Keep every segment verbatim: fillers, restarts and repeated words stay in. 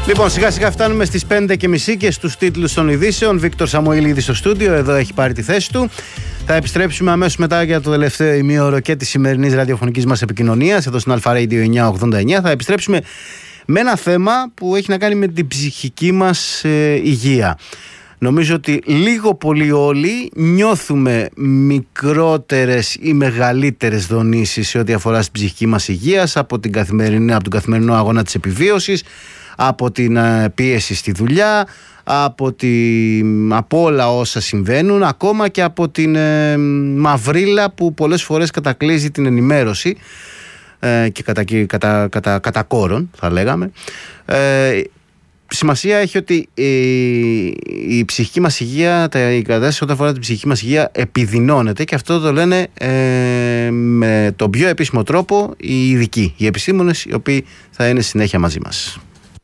Λοιπόν, σιγά σιγά φτάνουμε στις πέντε και μισή και στους τίτλους των ειδήσεων. Βίκτορ Σαμουήλ στο στούντιο, εδώ έχει πάρει τη θέση του. Θα επιστρέψουμε αμέσως μετά για το τελευταίο ημίωρο και της σημερινής ραδιοφωνικής μας επικοινωνίας, εδώ στην Αλφα Radio εννιακόσια ογδόντα εννιά. Θα επιστρέψουμε με ένα θέμα που έχει να κάνει με την ψυχική μας ε, υγεία. Νομίζω ότι λίγο πολύ όλοι νιώθουμε μικρότερες ή μεγαλύτερες δονήσεις σε ό,τι αφορά στην ψυχική μας υγεία από, την καθημερινή, από τον καθημερινό αγώνα της επιβίωσης, από την πίεση στη δουλειά, από, τη, από όλα όσα συμβαίνουν, ακόμα και από την ε, μαυρίλα που πολλές φορές κατακλείζει την ενημέρωση ε, και κατά, κατά, κατά, κατά κόρον θα λέγαμε. Ε, σημασία έχει ότι η, η ψυχική μας υγεία, τα, η κατάσταση όταν αφορά την ψυχική μας υγεία επιδεινώνεται, και αυτό το λένε ε, με τον πιο επίσημο τρόπο οι ειδικοί, οι επιστήμονες, οι οποίοι θα είναι συνέχεια μαζί μας.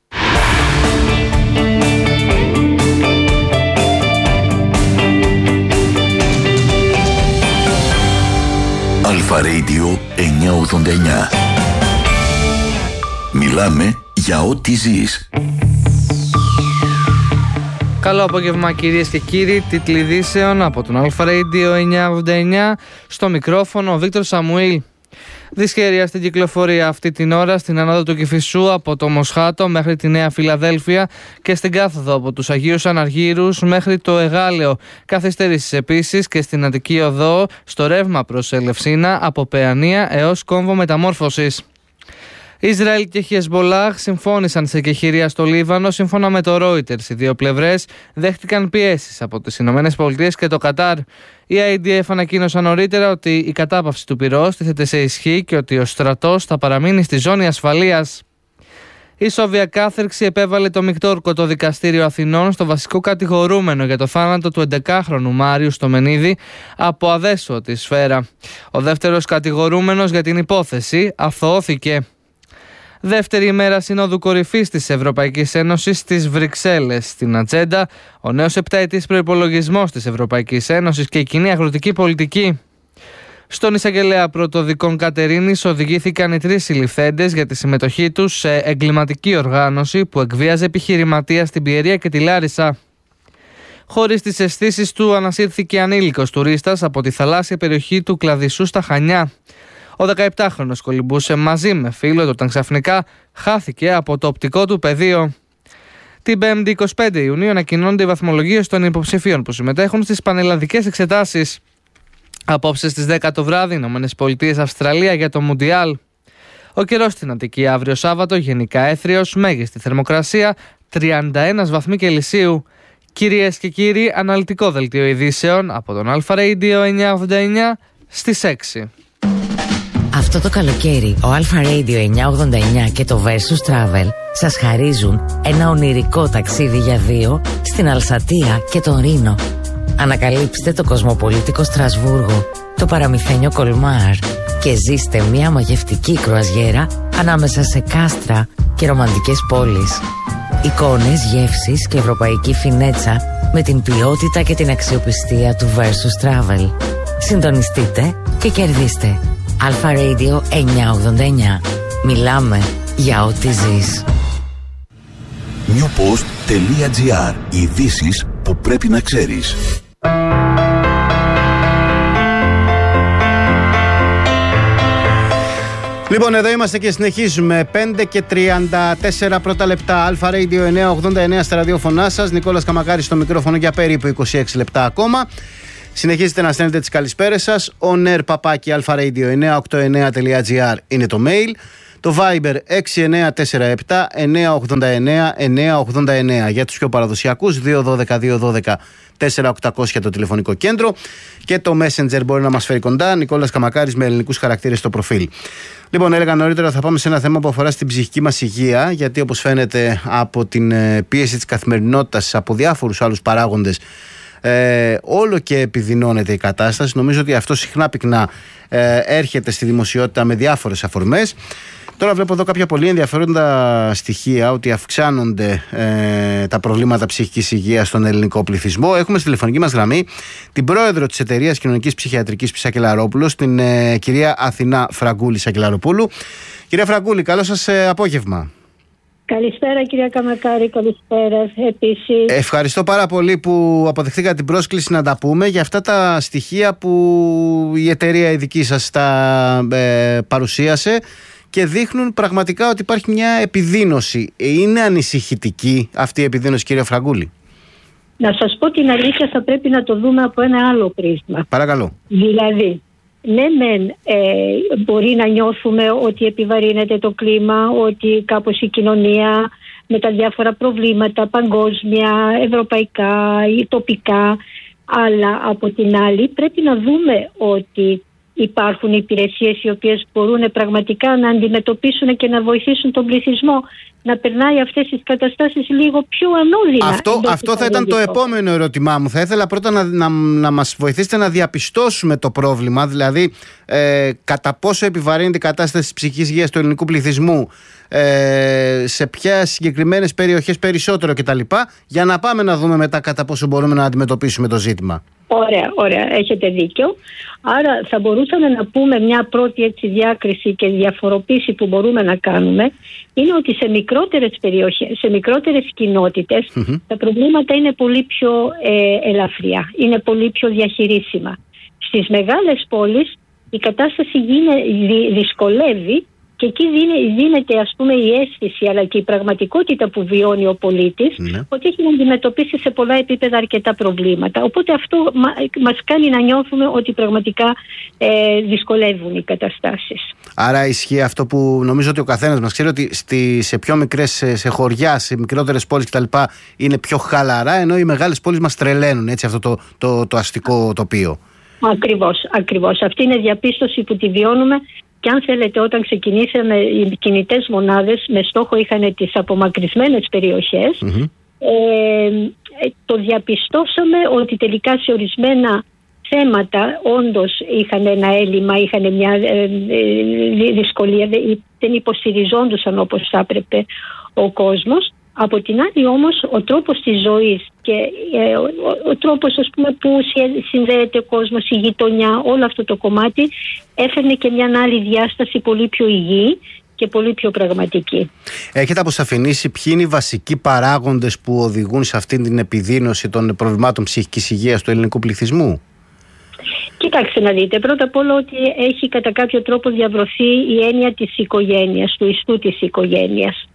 Αλφα Radio εννιακόσια ογδόντα εννιά. Μιλάμε για ό,τι ζεις. Καλό απόγευμα κυρίες και κύριοι, τίτλοι ειδήσεων από τον Αλφα Radio εννιακόσια ογδόντα εννιά. Στο μικρόφωνο ο Βίκτορ Σαμουήλ. Δυσχέρεια στην κυκλοφορία αυτή την ώρα στην ανόδο του Κηφισού από το Μοσχάτο μέχρι τη Νέα Φιλαδέλφια και στην κάθοδο από τους Αγίους Αναργύρους μέχρι το Εγάλεο. Καθυστερήσεις επίσης και στην Αττική Οδό στο ρεύμα προς Ελευσίνα από Παιανία έως Κόμβο Μεταμόρφωσης. Ισραήλ και Χεσμολάχ συμφώνησαν σε εκεχηρία στο Λίβανο. Σύμφωνα με το Reuters, οι δύο πλευρές δέχτηκαν πιέσεις από τις Ηνωμένες Πολιτείες και το Κατάρ. Οι άι ντι εφ ανακοίνωσαν νωρίτερα ότι η κατάπαυση του πυρός τίθεται σε ισχύ και ότι ο στρατός θα παραμείνει στη ζώνη ασφαλείας. Η Σόβια κάθερξη επέβαλε το Μικτόρκωτο Δικαστήριο Αθηνών στο βασικό κατηγορούμενο για το θάνατο του έντεκαχρονου Μάριου Στομενίδη από αδέσποτη σφαίρα. Ο δεύτερος κατηγορούμενος για την υπόθεση αθωώθηκε. Δεύτερη ημέρα Συνόδου Κορυφής της Ευρωπαϊκής Ένωσης στις Βρυξέλλες. Στην ατζέντα, ο νέος επταετής προϋπολογισμός της Ευρωπαϊκής Ένωσης και η κοινή αγροτική πολιτική. Στον εισαγγελέα πρωτοδικών Κατερίνης οδηγήθηκαν οι τρεις συλληφθέντες για τη συμμετοχή τους σε εγκληματική οργάνωση που εκβίαζε επιχειρηματία στην Πιερία και τη Λάρισα. Χωρίς τις αισθήσεις του, ανασύρθηκε ανήλικος τουρίστας από τη θαλάσσια περιοχή του Κλαδισσού στα Χανιά. Ο δεκαεπτάχρονος κολυμπούσε μαζί με φίλο του όταν ξαφνικά χάθηκε από το οπτικό του πεδίο. Την Πέμπτη εικοστή πέμπτη Ιουνίου ανακοινώνονται οι βαθμολογίες των υποψηφίων που συμμετέχουν στις πανελλαδικές εξετάσεις. Απόψε στις δέκα το βράδυ, Ηνωμένες Πολιτείες Αυστραλία για το Μουντιάλ. Ο καιρός στην Αττική αύριο Σάββατο, γενικά έθριος, μέγιστη θερμοκρασία τριάντα ένα βαθμοί Κελσίου. Κυρίες και κύριοι, αναλυτικό δελτίο ειδήσεων από τον Αλφα Radio εννιακόσια ογδόντα εννιά στις έξι. Αυτό το καλοκαίρι, ο Αλφα Radio εννιακόσια ογδόντα εννιά και το Versus Travel σας χαρίζουν ένα ονειρικό ταξίδι για δύο στην Αλσατία και τον Ρήνο. Ανακαλύψτε το κοσμοπολίτικο Στρασβούργο, το παραμυθένιο Κολμάρ και ζήστε μια μαγευτική κρουαζιέρα ανάμεσα σε κάστρα και ρομαντικές πόλεις. Εικόνες, γεύσεις και ευρωπαϊκή φινέτσα με την ποιότητα και την αξιοπιστία του Versus Travel. Συντονιστείτε και κερδίστε. Αλφα Radio εννιακόσια ογδόντα εννιά. Μιλάμε για ό,τι ζεις. νιουποστ τελεία τζι άρ. Ειδήσεις που πρέπει να ξέρεις. Λοιπόν, εδώ είμαστε και συνεχίζουμε. πέντε και τριάντα τέσσερα πρώτα λεπτά. Αλφα Radio εννιακόσια ογδόντα εννιά στα ραδιόφωνά σας. Νικόλας Καμακάρης στο μικρόφωνο για περίπου είκοσι έξι λεπτά ακόμα. Συνεχίζετε να στέλνετε τις καλησπέρες σας. On air παπάκι alfaradio εννιακόσια ογδόντα εννιά τελεία τζι άρ είναι το mail. Το Viber έξι εννιά τέσσερα επτά εννιακόσια ογδόντα εννιά εννιακόσια ογδόντα εννιά. Για τους πιο παραδοσιακούς δύο ένα δύο δύο ένα τέσσερα οκτακόσια το τηλεφωνικό κέντρο. Και το Messenger μπορεί να μας φέρει κοντά. Νικόλας Καμακάρης με ελληνικούς χαρακτήρες στο προφίλ. Λοιπόν, έλεγα νωρίτερα θα πάμε σε ένα θέμα που αφορά στην ψυχική μας υγεία. Γιατί όπως φαίνεται από την πίεση της καθημερινότητας, από διάφορους άλλους παράγοντες, Ε, όλο και επιδεινώνεται η κατάσταση. Νομίζω ότι αυτό συχνά πυκνά ε, έρχεται στη δημοσιότητα με διάφορες αφορμές. Τώρα βλέπω εδώ κάποια πολύ ενδιαφέροντα στοιχεία ότι αυξάνονται ε, τα προβλήματα ψυχικής υγείας στον ελληνικό πληθυσμό. Έχουμε στη τηλεφωνική μας γραμμή την πρόεδρο της Εταιρείας Κοινωνικής Ψυχιατρικής Σακελαρόπουλος, την ε, κυρία Αθηνά Φραγκούλη Σακελαροπούλου. Κυρία Φραγκούλη, καλό σας ε, απόγευμα. Καλησπέρα κυρία Καμακάρη, καλησπέρα επίσης. Ευχαριστώ πάρα πολύ που αποδεχτήκατε την πρόσκληση να τα πούμε για αυτά τα στοιχεία που η εταιρεία η δική σας τα ε, παρουσίασε και δείχνουν πραγματικά ότι υπάρχει μια επιδείνωση. Είναι ανησυχητική αυτή η επιδείνωση, κύριε Φραγκούλη? Να σας πω την αλήθεια, θα πρέπει να το δούμε από ένα άλλο πρίσμα. Παρακαλώ. Δηλαδή, ναι μεν ε, μπορεί να νιώθουμε ότι επιβαρύνεται το κλίμα, ότι κάπως η κοινωνία με τα διάφορα προβλήματα παγκόσμια, ευρωπαϊκά ή τοπικά, αλλά από την άλλη πρέπει να δούμε ότι υπάρχουν υπηρεσίες οι οποίες μπορούν πραγματικά να αντιμετωπίσουν και να βοηθήσουν τον πληθυσμό να περνάει αυτές τις καταστάσεις λίγο πιο ανώδυνα. Αυτό, αυτό θα ήταν το επόμενο ερώτημά μου. Θα ήθελα πρώτα να, να, να μας βοηθήσετε να διαπιστώσουμε το πρόβλημα, δηλαδή ε, κατά πόσο επιβαρύνεται η κατάσταση της ψυχικής υγείας του ελληνικού πληθυσμού, ε, σε ποιες συγκεκριμένες περιοχές περισσότερο κτλ. Για να πάμε να δούμε μετά κατά πόσο μπορούμε να αντιμετωπίσουμε το ζήτημα. Ωραία, ωραία, έχετε δίκιο. Άρα θα μπορούσαμε να πούμε μια πρώτη έτσι διάκριση και διαφοροποίηση που μπορούμε να κάνουμε είναι ότι σε μικρότερες περιοχές, σε μικρότερες κοινότητες mm-hmm. τα προβλήματα είναι πολύ πιο ε, ελαφριά, είναι πολύ πιο διαχειρίσιμα. Στις μεγάλες πόλεις η κατάσταση γίνε, δυ, δυσκολεύει και εκεί δίνεται ας πούμε η αίσθηση αλλά και η πραγματικότητα που βιώνει ο πολίτης ναι. ότι έχει να αντιμετωπίσει σε πολλά επίπεδα αρκετά προβλήματα. Οπότε αυτό μας κάνει να νιώθουμε ότι πραγματικά ε, δυσκολεύουν οι καταστάσεις. Άρα ισχύει αυτό που νομίζω ότι ο καθένας μας ξέρει, ότι στη, σε πιο μικρές, σε χωριά, σε μικρότερες πόλεις κτλ. Είναι πιο χαλαρά, ενώ οι μεγάλες πόλεις μας τρελαίνουν, έτσι, αυτό το, το, το αστικό τοπίο. Ακριβώς, ακριβώς. Αυτή είναι διαπίστωση που τη βιώνουμε. Και αν θέλετε, όταν ξεκινήσαμε οι κινητές μονάδες με στόχο είχαν τις απομακρυσμένες περιοχές, mm-hmm. ε, το διαπιστώσαμε ότι τελικά σε ορισμένα θέματα όντως είχαν ένα έλλειμμα, είχαν μια ε, ε, δυσκολία, δεν υποστηριζόντουσαν όπως θα έπρεπε ο κόσμος. Από την άλλη όμως ο τρόπος της ζωής και ε, ο, ο τρόπος ας πούμε, που συνδέεται ο κόσμος, η γειτονιά, όλο αυτό το κομμάτι έφερνε και μια άλλη διάσταση πολύ πιο υγιή και πολύ πιο πραγματική. Έχετε αποσαφηνίσει ποιοι είναι οι βασικοί παράγοντες που οδηγούν σε αυτή την επιδείνωση των προβλημάτων ψυχικής υγείας του ελληνικού πληθυσμού? Κοιτάξτε να δείτε, πρώτα απ' όλα ότι έχει κατά κάποιο τρόπο διαβρωθεί η έννοια της οικογένειας, του ιστού της οικογένειας.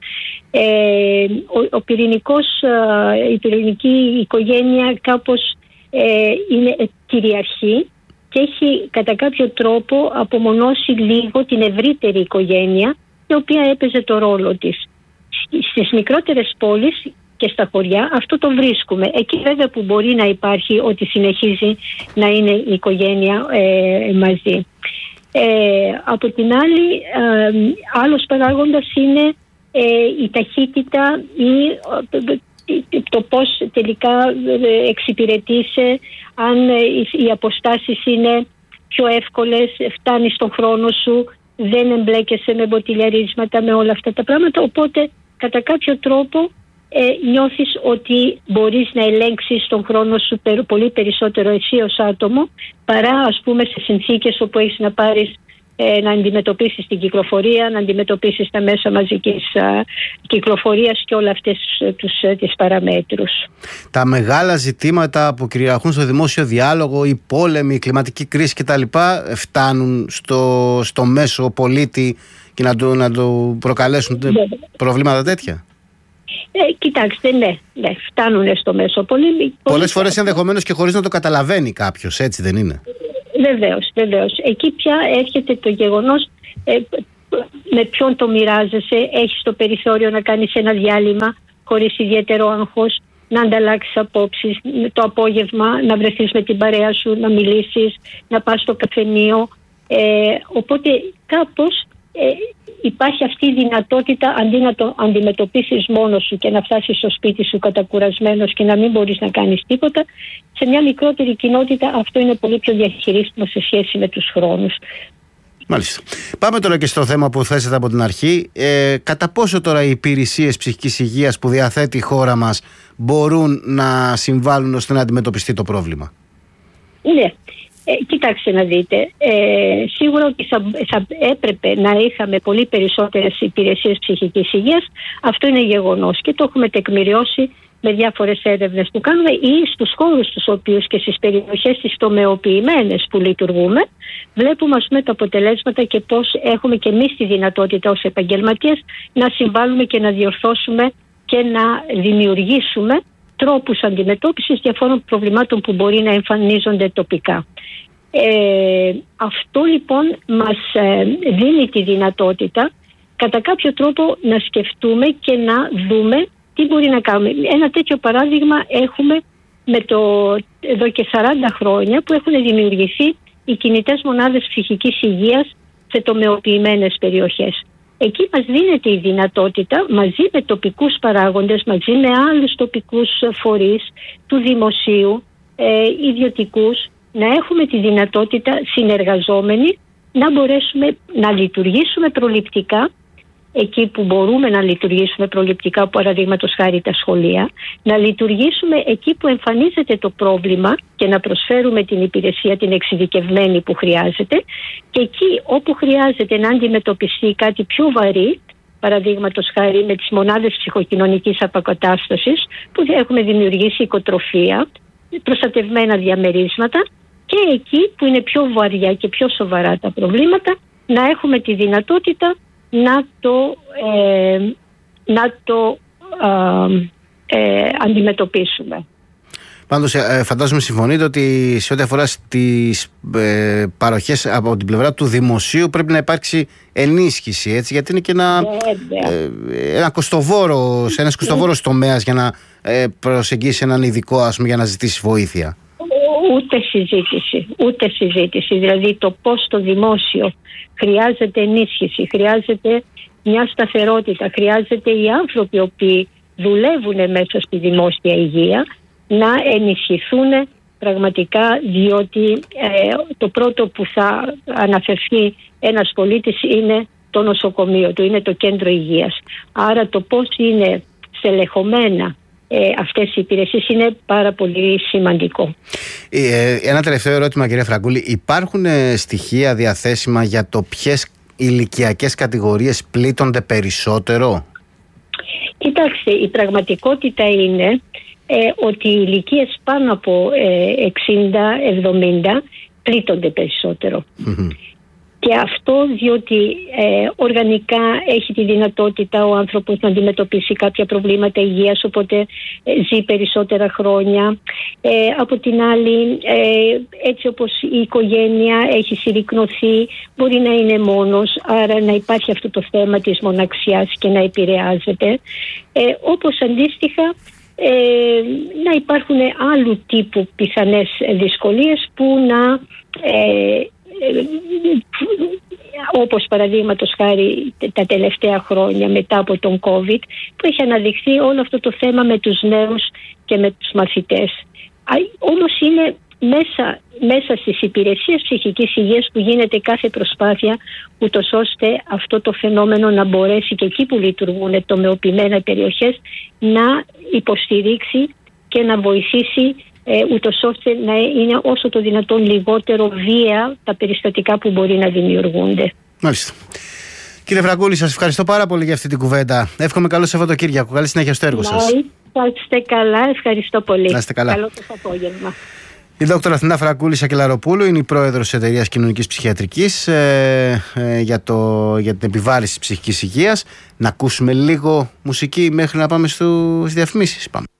Ε, ο, ο πυρηνικός, η πυρηνική οικογένεια κάπως ε, είναι κυριαρχή και έχει κατά κάποιο τρόπο απομονώσει λίγο την ευρύτερη οικογένεια, η οποία έπαιζε το ρόλο της. Στις μικρότερες πόλεις και στα χωριά αυτό το βρίσκουμε. Εκεί βέβαια που μπορεί να υπάρχει ότι συνεχίζει να είναι η οικογένεια ε, μαζί. Ε, από την άλλη, ε, άλλος παράγοντας είναι ε, η ταχύτητα ή ε, το πώς τελικά εξυπηρετείσαι, αν οι αποστάσεις είναι πιο εύκολες, φτάνεις στον χρόνο σου, δεν εμπλέκεσαι με μποτιλιαρίσματα, με όλα αυτά τα πράγματα, οπότε κατά κάποιο τρόπο Ε, νιώθεις ότι μπορείς να ελέγξεις τον χρόνο σου πολύ περισσότερο εσύ ως άτομο παρά ας πούμε σε συνθήκες όπου έχεις να πάρεις ε, να αντιμετωπίσεις την κυκλοφορία, να αντιμετωπίσεις τα μέσα μαζικής α, κυκλοφορίας και όλα αυτές τους, τις παραμέτρους. Τα μεγάλα ζητήματα που κυριαρχούν στο δημόσιο διάλογο, η πόλεμη, η κλιματική κρίση κτλ. Φτάνουν στο, στο μέσο πολίτη και να του, να του προκαλέσουν ναι. προβλήματα τέτοια? Ε, κοιτάξτε, ναι, ναι, φτάνουν στο μέσο πολύ. Πολλές φορές ενδεχομένως και χωρίς να το καταλαβαίνει κάποιος, έτσι δεν είναι? Βεβαίως, βεβαίως. Εκεί πια έρχεται το γεγονός ε, με ποιον το μοιράζεσαι, έχεις το περιθώριο να κάνεις ένα διάλειμμα χωρίς ιδιαίτερο άγχος, να ανταλλάξεις απόψεις, το απόγευμα να βρεθείς με την παρέα σου, να μιλήσεις, να πας στο καφενείο. Ε, οπότε κάπως ε, υπάρχει αυτή η δυνατότητα, αντί να το αντιμετωπίσεις μόνος σου και να φτάσεις στο σπίτι σου κατακουρασμένος και να μην μπορείς να κάνεις τίποτα, σε μια μικρότερη κοινότητα αυτό είναι πολύ πιο διαχειρίσιμο σε σχέση με τους χρόνους. Μάλιστα. Πάμε τώρα και στο θέμα που θέσατε από την αρχή. Ε, κατά πόσο τώρα οι υπηρεσίες ψυχικής υγείας που διαθέτει η χώρα μας μπορούν να συμβάλλουν ώστε να αντιμετωπιστεί το πρόβλημα? Ναι. Ε, κοιτάξτε να δείτε, ε, σίγουρα ότι θα, θα έπρεπε να είχαμε πολύ περισσότερες υπηρεσίες ψυχικής υγείας. Αυτό είναι γεγονός και το έχουμε τεκμηριώσει με διάφορες έρευνες που κάνουμε ή στους χώρους τους οποίους και στις περιοχές τις τομεοποιημένες που λειτουργούμε. Βλέπουμε ας πούμε τα αποτελέσματα και πώς έχουμε και εμείς τη δυνατότητα ως επαγγελματίες να συμβάλλουμε και να διορθώσουμε και να δημιουργήσουμε τρόπους αντιμετώπισης διαφόρων προβλημάτων που μπορεί να εμφανίζονται τοπικά. Ε, αυτό λοιπόν μας ε, δίνει τη δυνατότητα κατά κάποιο τρόπο να σκεφτούμε και να δούμε τι μπορεί να κάνουμε. Ένα τέτοιο παράδειγμα έχουμε με το, εδώ και σαράντα χρόνια που έχουν δημιουργηθεί οι κινητές μονάδες ψυχικής υγείας σε τομεοποιημένες περιοχές. Εκεί μας δίνεται η δυνατότητα μαζί με τοπικούς παράγοντες, μαζί με άλλους τοπικούς φορείς του δημοσίου, ε, ιδιωτικούς, να έχουμε τη δυνατότητα συνεργαζόμενοι να μπορέσουμε να λειτουργήσουμε προληπτικά εκεί που μπορούμε να λειτουργήσουμε προληπτικά, παραδείγματος χάρη τα σχολεία, να λειτουργήσουμε εκεί που εμφανίζεται το πρόβλημα και να προσφέρουμε την υπηρεσία την εξειδικευμένη που χρειάζεται και εκεί όπου χρειάζεται να αντιμετωπιστεί κάτι πιο βαρύ, παραδείγματος χάρη με τις μονάδες ψυχοκοινωνικής αποκατάστασης που έχουμε δημιουργήσει οικοτροφία, προστατευμένα διαμερίσματα και εκεί που είναι πιο βαριά και πιο σοβαρά τα προβλήματα να έχουμε τη δυνατότητα να το, ε, να το ε, ε, αντιμετωπίσουμε. Πάντως ε, φαντάζομαι συμφωνείτε ότι σε ό,τι αφορά στις ε, παροχές από την πλευρά του δημοσίου πρέπει να υπάρξει ενίσχυση, έτσι, γιατί είναι και ένα, ε, ένα κοστοβόρο, ένας κοστοβόρος τομέας για να ε, προσεγγίσει έναν ειδικό, ας πούμε, για να ζητήσει βοήθεια. Ούτε συζήτηση, ούτε συζήτηση. Δηλαδή το πώς το δημόσιο χρειάζεται ενίσχυση, χρειάζεται μια σταθερότητα, χρειάζεται οι άνθρωποι οι οποίοι δουλεύουν μέσα στη δημόσια υγεία να ενισχυθούν πραγματικά, διότι ε, το πρώτο που θα αναφερθεί ένας πολίτης είναι το νοσοκομείο του, είναι το κέντρο υγείας. Άρα το πώς είναι στελεχωμένα Ε, αυτές οι υπηρεσίες είναι πάρα πολύ σημαντικό. Ε, ένα τελευταίο ερώτημα, κυρία Φραγκούλη. Υπάρχουν ε, στοιχεία διαθέσιμα για το ποιες ηλικιακές κατηγορίες πλήττονται περισσότερο? Κοιτάξτε, η πραγματικότητα είναι ε, ότι οι ηλικίες πάνω από ε, εξήντα εβδομήντα πλήττονται περισσότερο. Mm-hmm. Και αυτό διότι ε, οργανικά έχει τη δυνατότητα ο άνθρωπος να αντιμετωπίσει κάποια προβλήματα υγείας, οπότε ε, ζει περισσότερα χρόνια. Ε, από την άλλη, ε, έτσι όπως η οικογένεια έχει συρρικνωθεί, μπορεί να είναι μόνος, άρα να υπάρχει αυτό το θέμα της μοναξιάς και να επηρεάζεται. Ε, όπως αντίστοιχα ε, να υπάρχουν άλλου τύπου πιθανές δυσκολίες που να... Ε, όπως παραδείγματος χάρη τα τελευταία χρόνια μετά από τον COVID, που έχει αναδειχθεί όλο αυτό το θέμα με τους νέους και με τους μαθητές. Όμως είναι μέσα, μέσα στις υπηρεσίες ψυχικής υγείας που γίνεται κάθε προσπάθεια ούτως ώστε αυτό το φαινόμενο να μπορέσει και εκεί που λειτουργούν τομεοποιημένα περιοχές να υποστηρίξει και να βοηθήσει Ε, ούτως ώστε να είναι όσο το δυνατόν λιγότερο βία τα περιστατικά που μπορεί να δημιουργούνται. Μάλιστα. Κύριε Φραγκούλη, σας ευχαριστώ πάρα πολύ για αυτή την κουβέντα. Εύχομαι καλό Σαββατοκύριακο. Καλή συνέχεια στο έργο σας. Να είστε καλά, ευχαριστώ πολύ. Να είστε καλά. Καλό σας απόγευμα. Η δόκτωρα Αθηνά Φραγκούλη Σακελαροπούλου είναι η πρόεδρος της Εταιρείας Κοινωνικής Ψυχιατρικής ε, ε, για, το, για την επιβάρηση της ψυχικής υγείας. Να ακούσουμε λίγο μουσική μέχρι να πάμε στις διαφημίσεις. Πάμε.